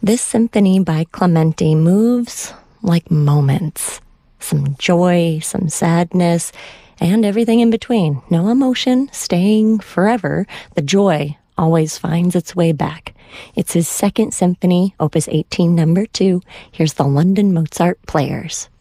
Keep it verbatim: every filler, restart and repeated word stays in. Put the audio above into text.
This symphony by Clementi moves like moments. Some joy, some sadness, and everything in between. No emotion staying forever. The joy always finds its way back. It's his second symphony, Opus eighteen, number two. Here's the London Mozart Players.